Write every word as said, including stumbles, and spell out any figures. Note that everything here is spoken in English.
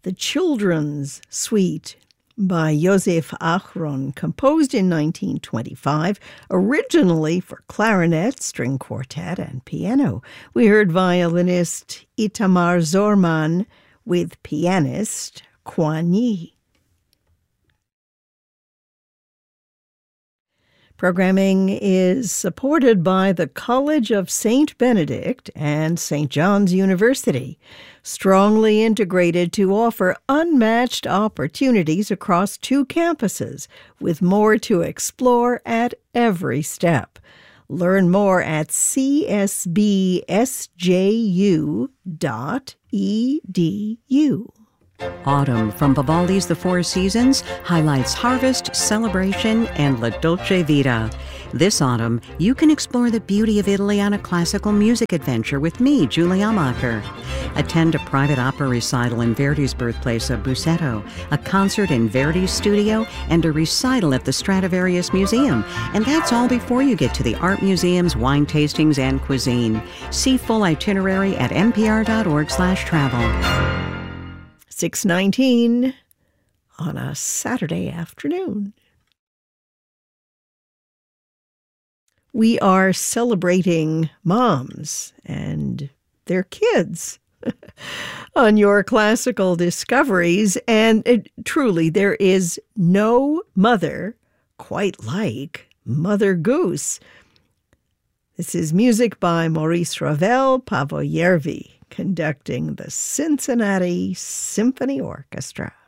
The Children's Suite by Josef Achron, composed in nineteen twenty-five, originally for clarinet, string quartet, and piano. We heard violinist Itamar Zorman with pianist Kuan Yi. Programming is supported by the College of Saint Benedict and Saint John's University, strongly integrated to offer unmatched opportunities across two campuses, with more to explore at every step. Learn more at c s b s j u dot e d u. Autumn from Vivaldi's The Four Seasons highlights harvest, celebration, and La Dolce Vita. This autumn, you can explore the beauty of Italy on a classical music adventure with me, Julie Amacher. Attend a private opera recital in Verdi's birthplace of Busseto, a concert in Verdi's studio, and a recital at the Stradivarius Museum. And that's all before you get to the art museums, wine tastings, and cuisine. See full itinerary at npr.org slash travel. six nineteen on a Saturday afternoon. We are celebrating moms and their kids on your classical discoveries, and it, truly there is no mother quite like Mother Goose. This is music by Maurice Ravel, Paavo Järvi, conducting the Cincinnati Symphony Orchestra.